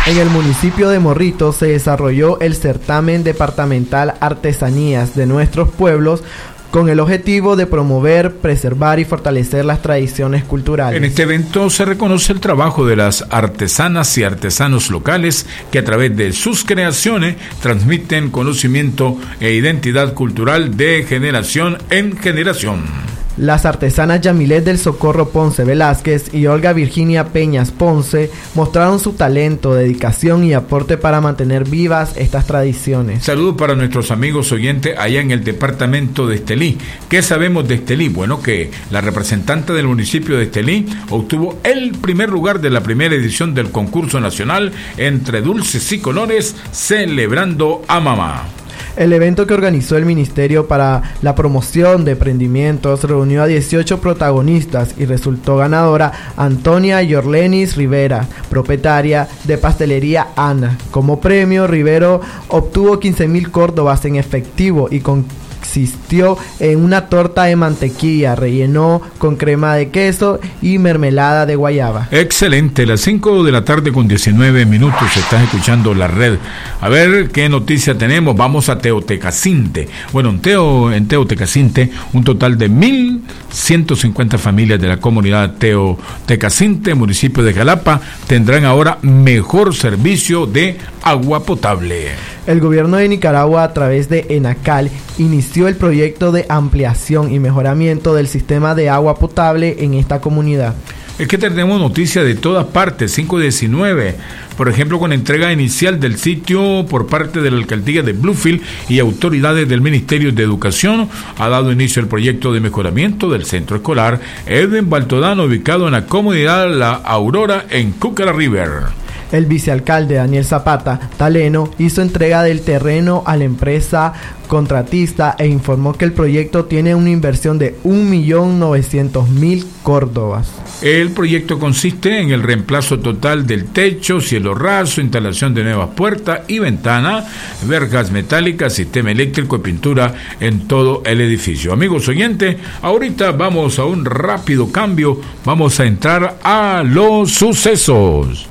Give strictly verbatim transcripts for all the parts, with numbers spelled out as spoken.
En el municipio de Morrito se desarrolló el certamen departamental Artesanías de nuestros pueblos con el objetivo de promover, preservar y fortalecer las tradiciones culturales. En este evento se reconoce el trabajo de las artesanas y artesanos locales que a través de sus creaciones transmiten conocimiento e identidad cultural de generación en generación. Las artesanas Yamilet del Socorro Ponce Velázquez y Olga Virginia Peñas Ponce mostraron su talento, dedicación y aporte para mantener vivas estas tradiciones. Saludos para nuestros amigos oyentes allá en el departamento de Estelí. ¿Qué sabemos de Estelí? Bueno, que la representante del municipio de Estelí obtuvo el primer lugar de la primera edición del concurso nacional Entre Dulces y Colores, celebrando a mamá. El evento que organizó el Ministerio para la Promoción de Emprendimientos reunió a dieciocho protagonistas y resultó ganadora Antonia Yorlenis Rivera, propietaria de Pastelería Ana. Como premio, Rivero obtuvo quince mil córdobas en efectivo y consistió en una torta de mantequilla, rellenó con crema de queso y mermelada de guayaba. Excelente, las cinco de la tarde con diecinueve minutos, estás escuchando la red. A ver qué noticia tenemos. Vamos a Teotecacinte. Bueno, en, Teo, en Teotecacinte, un total de mil ciento cincuenta familias de la comunidad Teotecacinte, municipio de Jalapa, tendrán ahora mejor servicio de agua potable. El gobierno de Nicaragua, a través de ENACAL, inició el proyecto de ampliación y mejoramiento del sistema de agua potable en esta comunidad. Es que tenemos noticias de todas partes, cinco diecinueve, por ejemplo, con entrega inicial del sitio por parte de la alcaldía de Bluefield y autoridades del Ministerio de Educación, ha dado inicio el proyecto de mejoramiento del centro escolar Edwin Baltodano, ubicado en la comunidad La Aurora, en Cúcara River. El vicealcalde Daniel Zapata Taleno hizo entrega del terreno a la empresa contratista e informó que el proyecto tiene una inversión de un millón novecientos mil córdobas. El proyecto consiste en el reemplazo total del techo, cielo raso, instalación de nuevas puertas y ventanas, verjas metálicas, sistema eléctrico y pintura en todo el edificio. Amigos oyentes, ahorita vamos a un rápido cambio, vamos a entrar a los sucesos.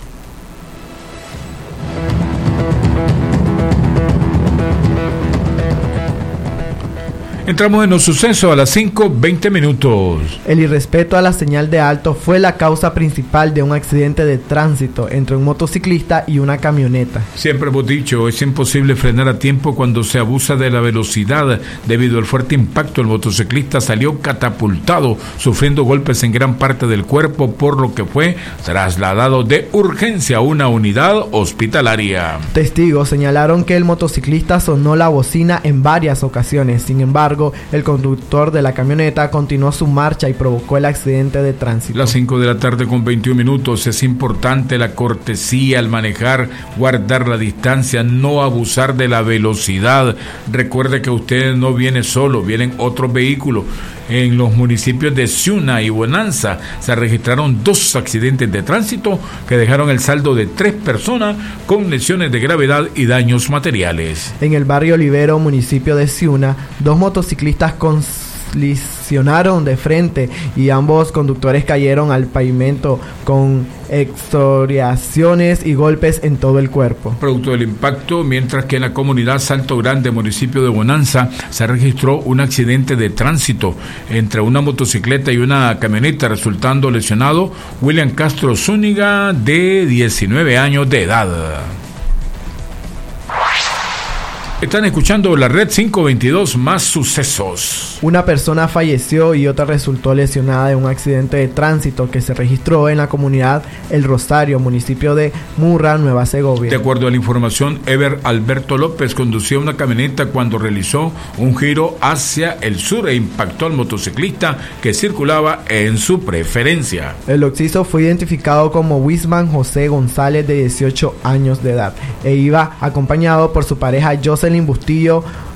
Entramos en los sucesos a las cinco veinte minutos. El irrespeto a la señal de alto fue la causa principal de un accidente de tránsito entre un motociclista y una camioneta. Siempre hemos dicho, es imposible frenar a tiempo cuando se abusa de la velocidad. Debido al fuerte impacto, el motociclista salió catapultado, sufriendo golpes en gran parte del cuerpo, por lo que fue trasladado de urgencia a una unidad hospitalaria. Testigos señalaron que el motociclista sonó la bocina en varias ocasiones. Sin embargo, el conductor de la camioneta continuó su marcha y provocó el accidente de tránsito. Las cinco de la tarde con veintiún minutos. Es importante la cortesía al manejar, guardar la distancia, no abusar de la velocidad. Recuerde que usted no viene solo, vienen otros vehículos. En los municipios de Ciuna y Bonanza se registraron dos accidentes de tránsito que dejaron el saldo de tres personas con lesiones de gravedad y daños materiales. En el barrio Olivero, municipio de Ciuna, dos motociclistas colisionaron de frente y ambos conductores cayeron al pavimento con excoriaciones y golpes en todo el cuerpo. Producto del impacto, mientras que en la comunidad Salto Grande, municipio de Bonanza, se registró un accidente de tránsito entre una motocicleta y una camioneta, resultando lesionado William Castro Zúñiga, de diecinueve años de edad. Están escuchando la red quinientos veintidós, más sucesos. Una persona falleció y otra resultó lesionada en un accidente de tránsito que se registró en la comunidad El Rosario, municipio de Murra, Nueva Segovia. De acuerdo a la información, Ever Alberto López conducía una camioneta cuando realizó un giro hacia el sur e impactó al motociclista que circulaba en su preferencia. El occiso fue identificado como Wisman José González, de dieciocho años de edad, e iba acompañado por su pareja Jocelyn Bustillo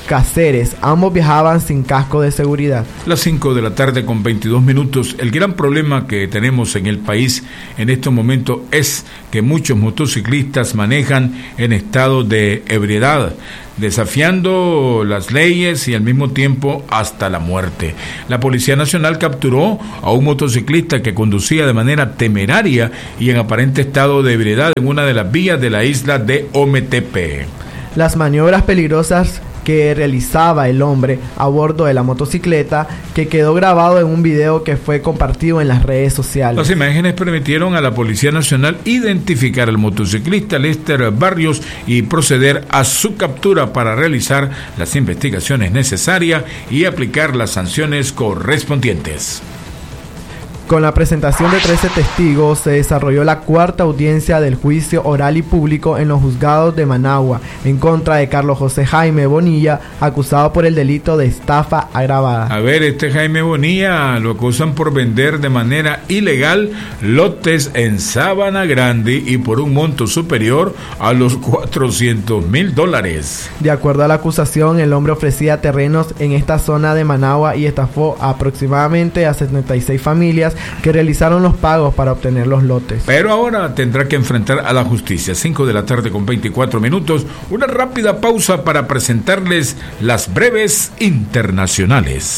Cáceres. Ambos viajaban sin casco de seguridad. Las cinco de la tarde con veintidós minutos. El gran problema que tenemos en el país en estos momentos es que muchos motociclistas manejan en estado de ebriedad, desafiando las leyes y al mismo tiempo hasta la muerte. La Policía Nacional capturó a un motociclista que conducía de manera temeraria y en aparente estado de ebriedad en una de las vías de la isla de Ometepe. Las maniobras peligrosas que realizaba el hombre a bordo de la motocicleta, que quedó grabado en un video que fue compartido en las redes sociales. Las imágenes permitieron a la Policía Nacional identificar al motociclista Lester Barrios y proceder a su captura para realizar las investigaciones necesarias y aplicar las sanciones correspondientes. Con la presentación de trece testigos, se desarrolló la cuarta audiencia del juicio oral y público en los juzgados de Managua en contra de Carlos José Jaime Bonilla, acusado por el delito de estafa agravada. A ver, este Jaime Bonilla lo acusan por vender de manera ilegal lotes en Sabana Grande y por un monto superior a los cuatrocientos mil dólares. De acuerdo a la acusación, el hombre ofrecía terrenos en esta zona de Managua y estafó aproximadamente a setenta y seis familias que realizaron los pagos para obtener los lotes. Pero ahora tendrá que enfrentar a la justicia. cinco de la tarde con veinticuatro minutos. Una rápida pausa para presentarles las breves internacionales.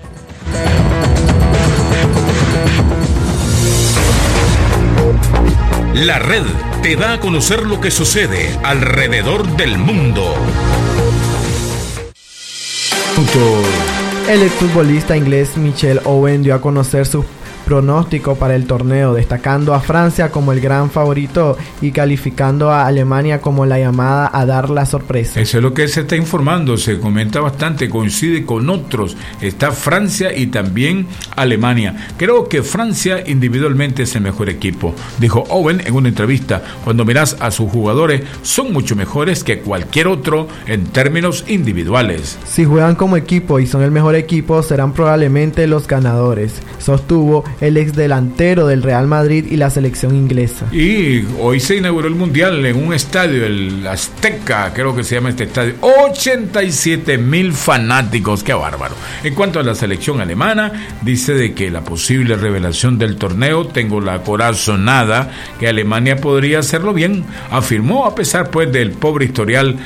La red te da a conocer lo que sucede alrededor del mundo. El exfutbolista inglés Michael Owen dio a conocer su pronóstico para el torneo, destacando a Francia como el gran favorito y calificando a Alemania como la llamada a dar la sorpresa. Eso es lo que se está informando, se comenta bastante, coincide con otros. Está Francia y también Alemania. Creo que Francia individualmente es el mejor equipo, dijo Owen en una entrevista. Cuando miras a sus jugadores, son mucho mejores que cualquier otro en términos individuales. Si juegan como equipo y son el mejor equipo, serán probablemente los ganadores, sostuvo el ex delantero del Real Madrid y la selección inglesa. Y hoy se inauguró el Mundial en un estadio, el Azteca, creo que se llama este estadio. ochenta y siete mil fanáticos, qué bárbaro. En cuanto a la selección alemana, dice de que la posible revelación del torneo, tengo la corazonada que Alemania podría hacerlo bien, afirmó, a pesar pues del pobre historial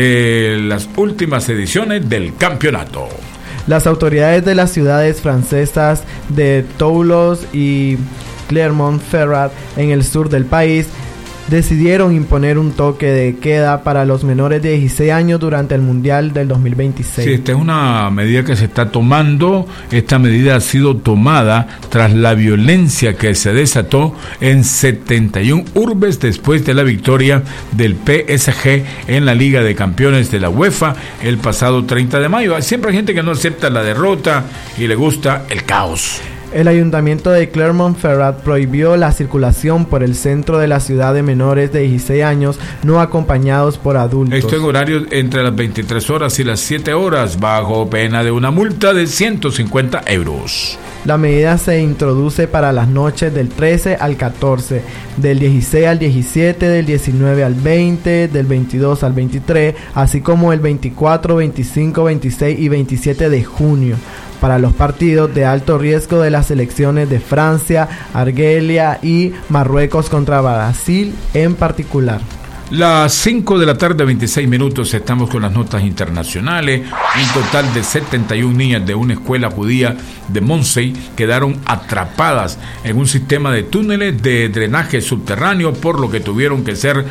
de las últimas ediciones del campeonato. Las autoridades de las ciudades francesas de Toulouse y Clermont-Ferrand en el sur del país decidieron imponer un toque de queda para los menores de dieciséis años durante el Mundial del dos mil veintiséis. Sí, esta es una medida que se está tomando. Esta medida ha sido tomada tras la violencia que se desató en setenta y una urbes después de la victoria del P S G en la Liga de Campeones de la UEFA el pasado treinta de mayo. Siempre hay gente que no acepta la derrota y le gusta el caos. El ayuntamiento de Clermont-Ferrand prohibió la circulación por el centro de la ciudad de menores de dieciséis años no acompañados por adultos. Esto en horario entre las veintitrés horas y las siete horas, bajo pena de una multa de ciento cincuenta euros. La medida se introduce para las noches del trece al catorce, del dieciséis al diecisiete, del diecinueve al veinte, del veintidós al veintitrés, así como el veinticuatro, veinticinco, veintiséis y veintisiete de junio, para los partidos de alto riesgo de las selecciones de Francia, Argelia y Marruecos contra Brasil en particular. Las cinco de la tarde, veintiséis minutos, estamos con las notas internacionales. Un total de setenta y una niñas de una escuela judía de Monsey quedaron atrapadas en un sistema de túneles de drenaje subterráneo, por lo que tuvieron que ser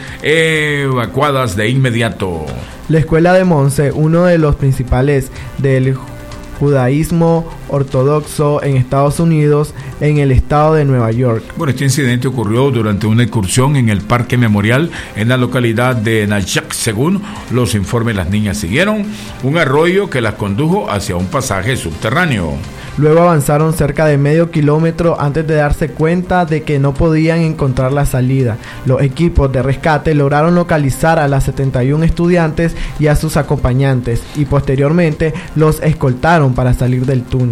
evacuadas de inmediato. La escuela de Monsey, uno de los principales del judaísmo ortodoxo en Estados Unidos, en el estado de Nueva York. Bueno, este incidente ocurrió durante una excursión en el Parque Memorial en la localidad de Nyack. Según los informes, las niñas siguieron un arroyo que las condujo hacia un pasaje subterráneo. Luego avanzaron cerca de medio kilómetro antes de darse cuenta de que no podían encontrar la salida. Los equipos de rescate lograron localizar a las setenta y una estudiantes y a sus acompañantes y posteriormente los escoltaron para salir del túnel.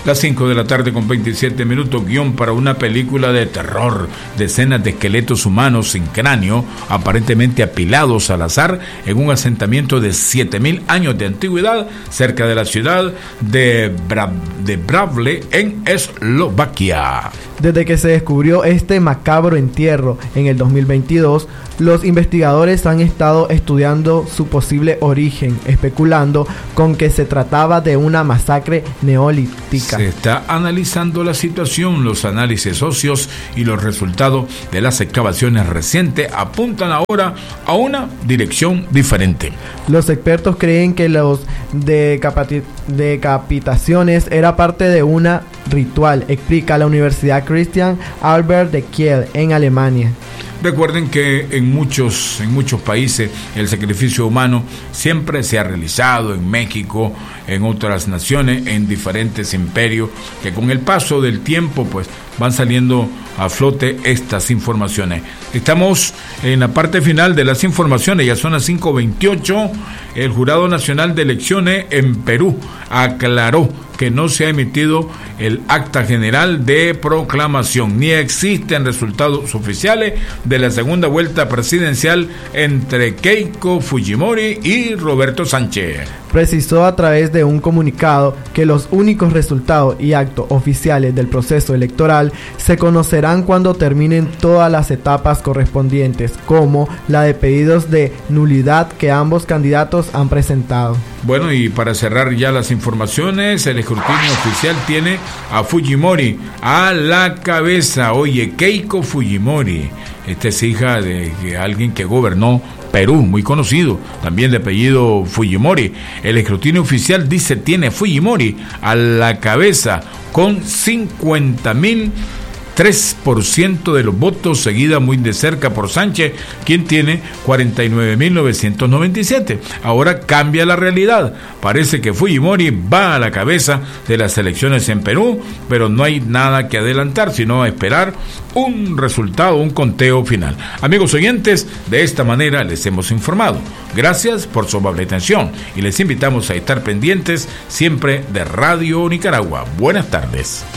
Las cinco de la tarde con veintisiete minutos, guión para una película de terror. Decenas de esqueletos humanos sin cráneo, aparentemente apilados al azar, en un asentamiento de siete mil años de antigüedad, cerca de la ciudad de, Bra- de Bravle, en Eslovaquia. Desde que se descubrió este macabro entierro en el dos mil veintidós, los investigadores han estado estudiando su posible origen, especulando con que se trataba de una masacre neolítica. Se está analizando la situación. Los análisis óseos y los resultados de las excavaciones recientes apuntan ahora a una dirección diferente. Los expertos creen que los decapati- decapitaciones era parte de una ritual, explica la Universidad Christian Albert de Kiel en Alemania. Recuerden que en muchos, en muchos países el sacrificio humano siempre se ha realizado, en México, en otras naciones, en diferentes imperios, que con el paso del tiempo pues van saliendo a flote estas informaciones. Estamos en la parte final de las informaciones, ya son las cinco veintiocho. El Jurado Nacional de Elecciones en Perú aclaró que no se ha emitido el acta general de proclamación, ni existen resultados oficiales de la segunda vuelta presidencial entre Keiko Fujimori y Roberto Sánchez. Precisó a través de un comunicado que los únicos resultados y actos oficiales del proceso electoral se conocerán cuando terminen todas las etapas correspondientes, como la de pedidos de nulidad que ambos candidatos han presentado. Bueno, y para cerrar ya las informaciones, el escrutinio oficial tiene a Fujimori a la cabeza. Oye, Keiko Fujimori, esta es hija de alguien que gobernó Perú, muy conocido, también de apellido Fujimori. El escrutinio oficial dice tiene Fujimori a la cabeza con cincuenta mil tres por ciento de los votos, seguida muy de cerca por Sánchez, quien tiene cuarenta y nueve mil novecientos noventa y siete. Ahora cambia la realidad. Parece que Fujimori va a la cabeza de las elecciones en Perú, pero no hay nada que adelantar, sino a esperar un resultado, un conteo final. Amigos oyentes, de esta manera les hemos informado. Gracias por su amable atención y les invitamos a estar pendientes siempre de Radio Nicaragua. Buenas tardes.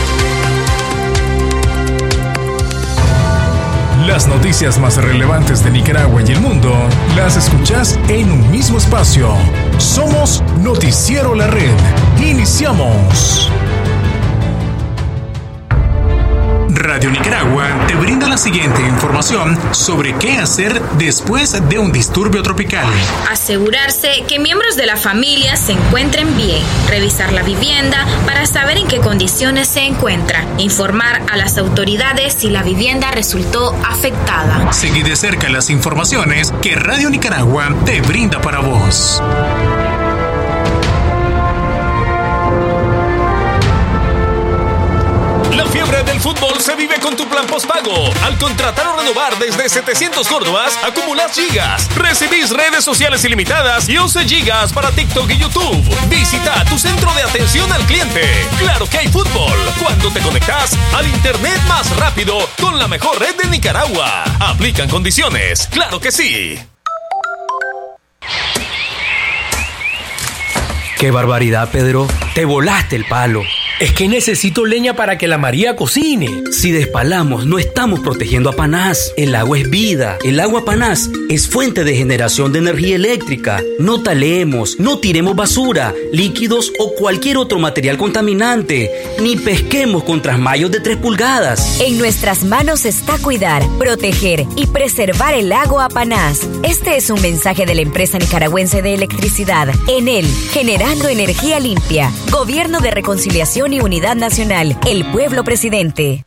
Las noticias más relevantes de Nicaragua y el mundo las escuchás en un mismo espacio. Somos Noticiero La Red. Iniciamos. Radio Nicaragua te brinda la siguiente información sobre qué hacer después de un disturbio tropical. Asegurarse que miembros de la familia se encuentren bien. Revisar la vivienda para saber en qué condiciones se encuentra. Informar a las autoridades si la vivienda resultó afectada. Seguí de cerca las informaciones que Radio Nicaragua te brinda para vos. La fiebre del fútbol se vive con tu plan postpago. Al contratar o renovar desde setecientos córdobas, acumulas gigas, recibís redes sociales ilimitadas y once gigas para TikTok y YouTube. Visita tu centro de atención al cliente. Claro que hay fútbol cuando te conectas al internet más rápido con la mejor red de Nicaragua. Aplican condiciones. Claro que sí. ¡Qué barbaridad, Pedro! ¡Te volaste el palo! Es que necesito leña para que la María cocine. Si despalamos, no estamos protegiendo a Panás. El agua es vida. El agua Panás es fuente de generación de energía eléctrica. No talemos, no tiremos basura, líquidos o cualquier otro material contaminante. Ni pesquemos con trasmayos de tres pulgadas. En nuestras manos está cuidar, proteger y preservar el agua Panás. Este es un mensaje de la empresa nicaragüense de electricidad. En él, generando energía limpia. Gobierno de Reconciliación y Unidad Nacional. El pueblo presidente.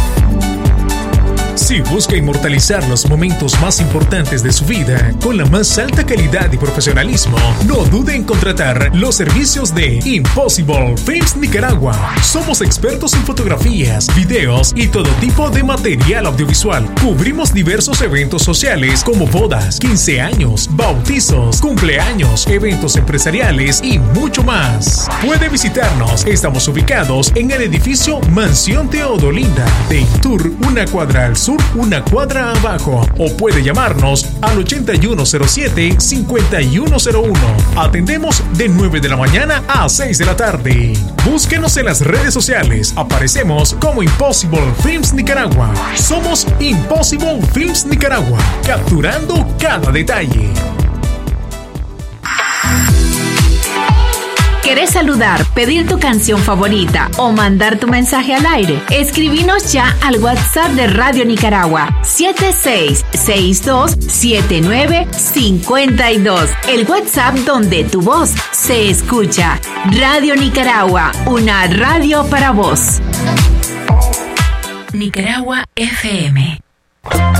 Si busca inmortalizar los momentos más importantes de su vida con la más alta calidad y profesionalismo, no dude en contratar los servicios de Impossible Films Nicaragua. Somos expertos en fotografías, videos y todo tipo de material audiovisual. Cubrimos diversos eventos sociales como bodas, quince años, bautizos, cumpleaños, eventos empresariales y mucho más. Puede visitarnos. Estamos ubicados en el edificio Mansión Teodolinda de Intur, una cuadra al sur Sur, una cuadra abajo. O puede llamarnos al ochenta y uno cero siete, cincuenta y uno cero uno. Atendemos de nueve de la mañana a seis de la tarde. Búsquenos en las redes sociales. Aparecemos como Impossible Films Nicaragua. Somos Impossible Films Nicaragua, capturando cada detalle. ¿Querés saludar, pedir tu canción favorita o mandar tu mensaje al aire? Escribinos ya al WhatsApp de Radio Nicaragua siete seis seis dos siete nueve cinco dos. El WhatsApp donde tu voz se escucha. Radio Nicaragua, una radio para vos. Nicaragua F M.